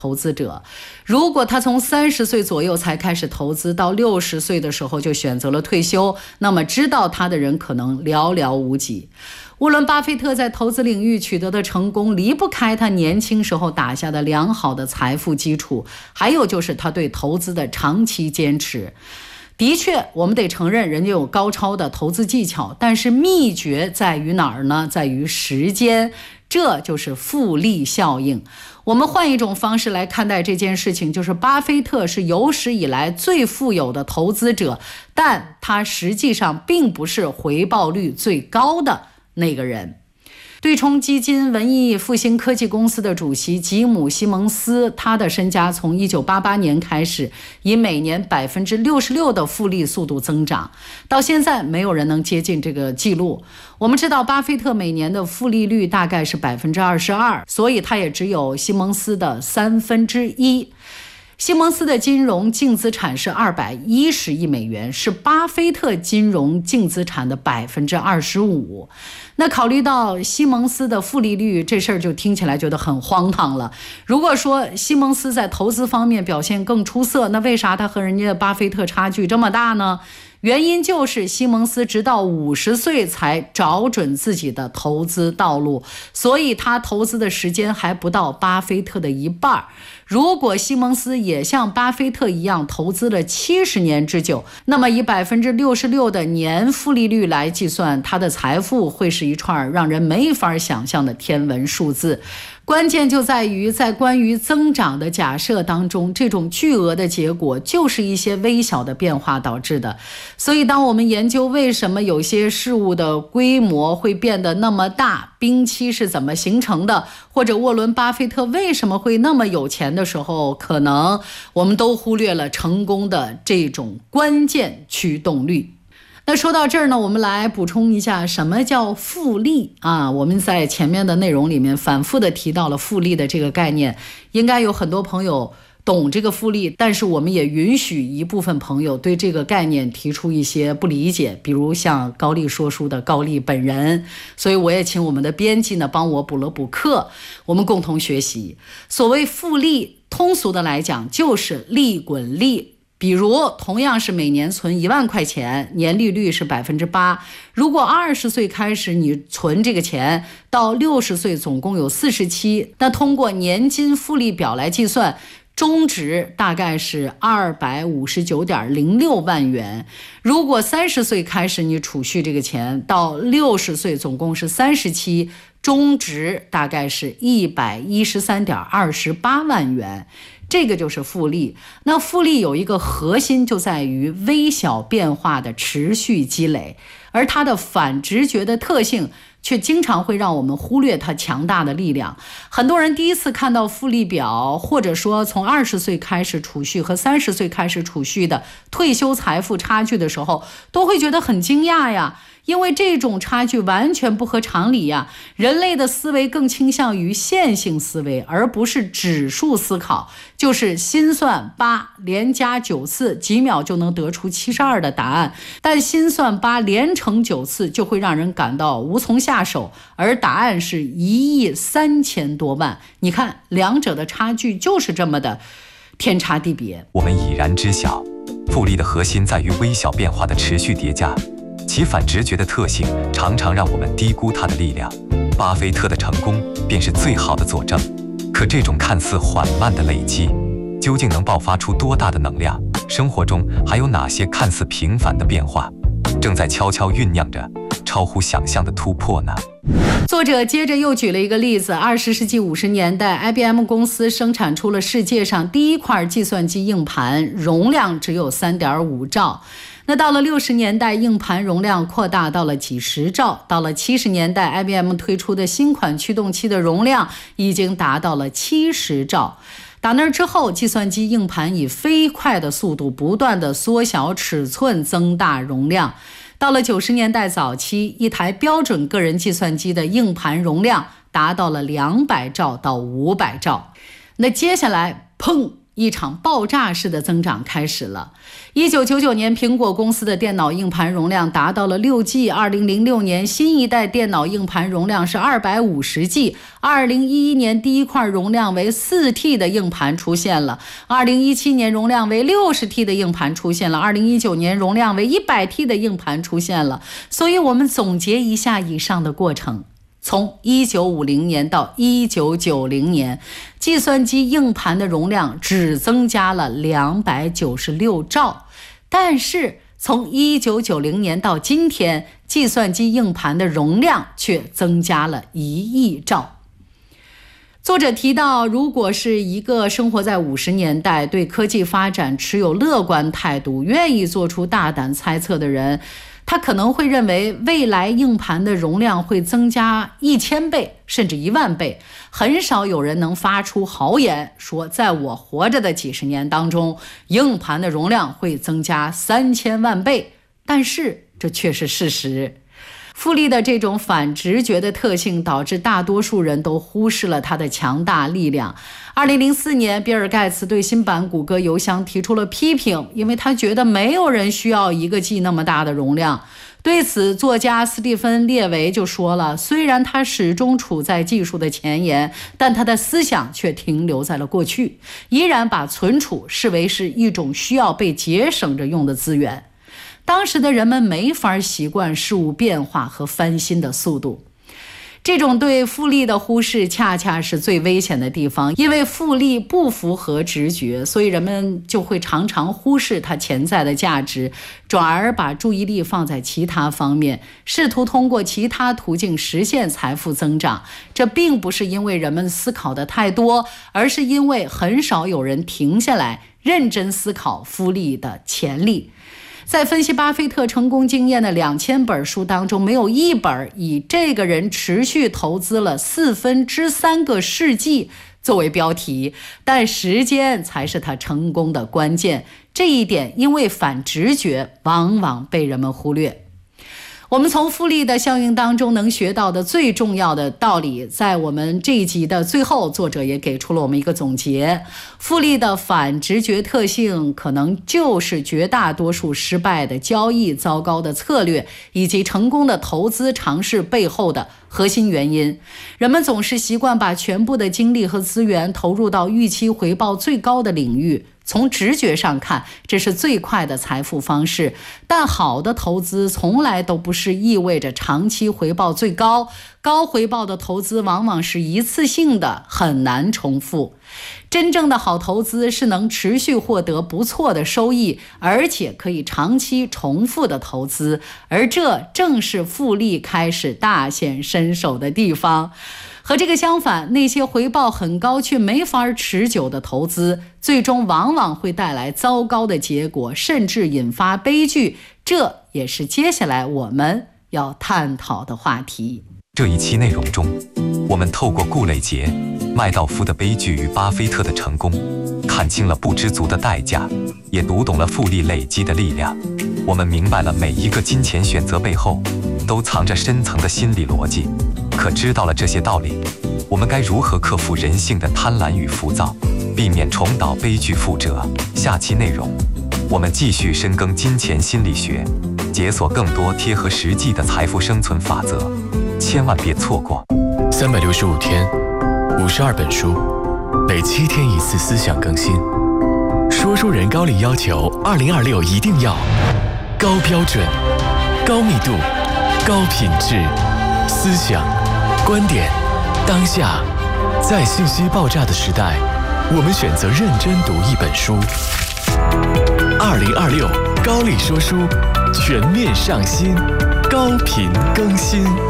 投资者，如果他从30岁左右才开始投资，到60岁的时候就选择了退休，那么知道他的人可能寥寥无几。沃伦·巴菲特在投资领域取得的成功，离不开他年轻时候打下的良好的财富基础，还有就是他对投资的长期坚持。的确，我们得承认人家有高超的投资技巧，但是秘诀在于哪儿呢？在于时间，这就是复利效应。我们换一种方式来看待这件事情，就是巴菲特是有史以来最富有的投资者，但他实际上并不是回报率最高的那个人。对冲基金文艺复兴科技公司的主席吉姆·西蒙斯，他的身家从1988年开始以每年66%的复利速度增长，到现在没有人能接近这个记录。我们知道巴菲特每年的复利率大概是22%，所以他也只有西蒙斯的1/3。西蒙斯的金融净资产是210亿美元，是巴菲特金融净资产的25%。那考虑到西蒙斯的复利率，这事儿就听起来觉得很荒唐了。如果说西蒙斯在投资方面表现更出色，那为啥他和人家巴菲特差距这么大呢？原因就是西蒙斯直到50岁才找准自己的投资道路，所以他投资的时间还不到巴菲特的一半。如果西蒙斯也像巴菲特一样投资了70年之久，那么以66%的年复利率来计算，他的财富会是一串让人没法想象的天文数字。关键就在于在关于增长的假设当中，这种巨额的结果就是一些微小的变化导致的。所以当我们研究为什么有些事物的规模会变得那么大，冰期是怎么形成的，或者沃伦·巴菲特为什么会那么有钱的时候，可能我们都忽略了成功的这种关键驱动力。那说到这儿呢，我们来补充一下什么叫复利啊？我们在前面的内容里面反复的提到了复利的这个概念，应该有很多朋友懂这个复利，但是我们也允许一部分朋友对这个概念提出一些不理解，比如像高丽说书的高丽本人，所以我也请我们的编辑呢帮我补了补课，我们共同学习。所谓复利，通俗的来讲就是利滚利。比如同样是每年存1万块钱，年利率是8%，如果20岁开始你存这个钱，到60岁总共有40期，那通过年金复利表来计算，中值大概是259.06万元。如果30岁开始你储蓄这个钱，到60岁总共是30期，中值大概是113.28万元。这个就是复利。那复利有一个核心就在于微小变化的持续积累，而它的反直觉的特性却经常会让我们忽略它强大的力量。很多人第一次看到复利表，或者说从20岁开始储蓄和30岁开始储蓄的退休财富差距的时候，都会觉得很惊讶呀。因为这种差距完全不合常理呀，人类的思维更倾向于线性思维，而不是指数思考，就是心算8连加9次，几秒就能得出72的答案，但心算8连乘9次就会让人感到无从下手，而答案是1.3亿多万。你看，两者的差距就是这么的天差地别。 我们已然知晓，复利的核心在于微小变化的持续叠加，其反直觉的特性常常让我们低估它的力量。巴菲特的成功便是最好的佐证。可这种看似缓慢的累积，究竟能爆发出多大的能量？生活中还有哪些看似平凡的变化，正在悄悄酝酿着超乎想象的突破呢？ 作者接着又举了一个例子，20世纪50年代 IBM 公司生产出了世界上第一块计算机硬盘，容量只有3.5兆。那到了60年代，硬盘容量扩大到了几十兆，到了70年代 IBM 推出的新款驱动器的容量已经达到了70兆。打那之后，计算机硬盘以飞快的速度不断的缩小尺寸，增大容量。到了90年代早期，一台标准个人计算机的硬盘容量达到了200兆到500兆。那接下来砰， 一场爆炸式的增长开始了。1999年，苹果公司的电脑硬盘容量达到了6G，2006年新一代电脑硬盘容量是250G，2011年第一块容量为4T 的硬盘出现了，2017年容量为60T 的硬盘出现了，2019年容量为100T 的硬盘出现了。所以我们总结一下以上的过程。从1950年到1990年，计算机硬盘的容量只增加了296兆，但是从1990年到今天，计算机硬盘的容量却增加了1亿兆。作者提到，如果是一个生活在50年代，对科技发展持有乐观态度，愿意做出大胆猜测的人，他可能会认为未来硬盘的容量会增加1000倍甚至10000倍。很少有人能发出豪言说，在我活着的几十年当中，硬盘的容量会增加3000万倍，但是这却是事实。复利的这种反直觉的特性导致大多数人都忽视了它的强大力量。2004年，比尔盖茨对新版谷歌邮箱提出了批评，因为他觉得没有人需要1个 G 那么大的容量。对此，作家斯蒂芬·列维就说了，虽然他始终处在技术的前沿，但他的思想却停留在了过去，依然把存储视为是一种需要被节省着用的资源。当时的人们没法习惯事物变化和翻新的速度。这种对复利的忽视恰恰是最危险的地方，因为复利不符合直觉，所以人们就会常常忽视它潜在的价值，转而把注意力放在其他方面，试图通过其他途径实现财富增长。这并不是因为人们思考的太多，而是因为很少有人停下来认真思考复利的潜力。在分析巴菲特成功经验的2000本书当中，没有一本以这个人持续投资了3/4个世纪作为标题，但时间才是他成功的关键。这一点因为反直觉往往被人们忽略。我们从复利的效应当中能学到的最重要的道理，在我们这一集的最后，作者也给出了我们一个总结。复利的反直觉特性可能就是绝大多数失败的交易、糟糕的策略以及成功的投资尝试背后的核心原因。人们总是习惯把全部的精力和资源投入到预期回报最高的领域，从直觉上看，这是最快的财富方式，但好的投资从来都不是意味着长期回报最高，高回报的投资往往是一次性的，很难重复。真正的好投资是能持续获得不错的收益，而且可以长期重复的投资，而这正是复利开始大显身手的地方。和这个相反，那些回报很高却没法持久的投资，最终往往会带来糟糕的结果，甚至引发悲剧。这也是接下来我们要探讨的话题。 这一期内容中，我们透过顾磊杰、麦道夫的悲剧与巴菲特的成功，看清了不知足的代价，也读懂了复利累积的力量。我们明白了每一个金钱选择背后都藏着深层的心理逻辑。可知道了这些道理，我们该如何克服人性的贪婪与浮躁，避免重蹈悲剧覆辙？下期内容，我们继续深耕金钱心理学，解锁更多贴合实际的财富生存法则，千万别错过。 365天，52本书，每7天1次思想更新。说书人高力要求2026一定要高标准、高密度、高品质，思想、观点，当下，在信息爆炸的时代，我们选择认真读一本书。2026高力说书全面上新，高频更新。